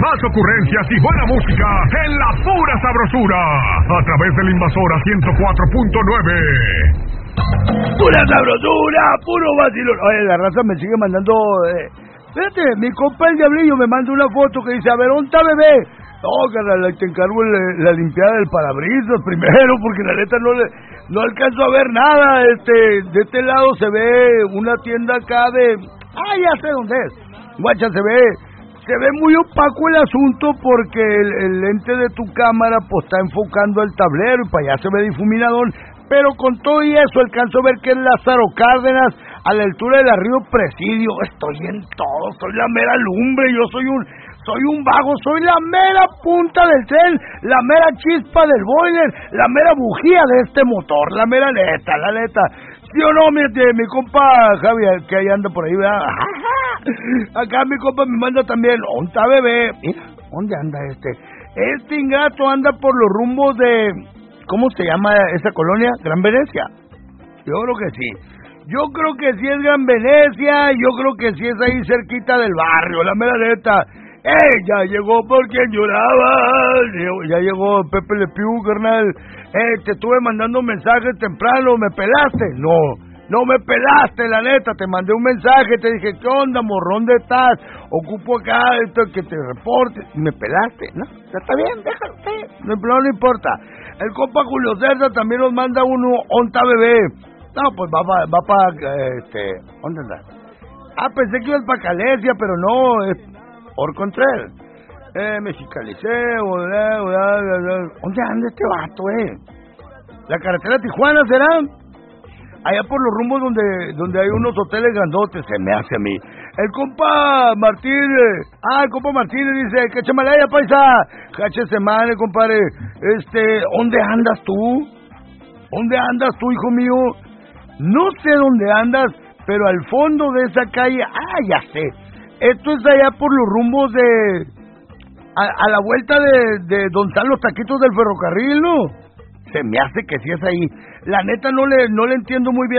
más ocurrencias y buena música en la pura sabrosura. A través de la Invasora 104.9. Pura sabrosura, puro vacilón. Oye, la raza me sigue mandando... Fíjate, mi compa el Diablillo me manda una foto que dice, a ver, ¿dónde está bebé? No, carnal, te encargo la limpiada del parabrisas primero, porque la neta no alcanzo a ver nada. De este lado se ve una tienda acá de... ya sé dónde es. Guacha, se ve muy opaco el asunto porque el lente de tu cámara pues está enfocando el tablero y para allá se ve difuminador, pero con todo y eso alcanzo a ver que es Lázaro Cárdenas a la altura del Río Presidio. Estoy en todo, soy la mera lumbre, yo soy un vago, soy la mera punta del tren, la mera chispa del boiler, la mera bujía de este motor, la mera neta, la neta. ¿Sí o no, mi compa Javier, que ahí anda por ahí, ¿verdad? Acá mi compa me manda también, ¿dónde está bebé? Mira, ¿dónde anda este? Este ingrato anda por los rumbos de... ¿Cómo se llama esa colonia? ¿Gran Venecia? Yo creo que sí. Yo creo que sí es Gran Venecia, yo creo que sí es ahí cerquita del barrio, la mera neta. Ya llegó por quien lloraba, ya llegó Pepe Le Pew, carnal. Te estuve mandando mensajes temprano, ¿me pelaste? No me pelaste, la neta, te mandé un mensaje, te dije, ¿qué onda, morrón, dónde estás? Ocupo acá esto que te reporte. ¿Me pelaste? No, ya está bien, déjalo, no importa. El compa Julio César también nos manda uno, ¿onta bebé? No, pues va para, ¿dónde anda? Pensé que ibas para Calesia, pero no, es por Contreras. Mexicalicé, ¿dónde anda este vato, ¿La carretera de Tijuana será? Allá por los rumbos donde hay unos hoteles grandotes, se me hace a mí. El compa Martínez, el compa Martínez dice, que chamalaya, paisa, cache semana, compadre, ¿dónde andas tú? ¿Dónde andas tú, hijo mío? No sé dónde andas, pero al fondo de esa calle, ya sé, esto es allá por los rumbos de, a la vuelta de Don San los taquitos del ferrocarril, ¿no? Se me hace que sí es ahí. La neta no le entiendo muy bien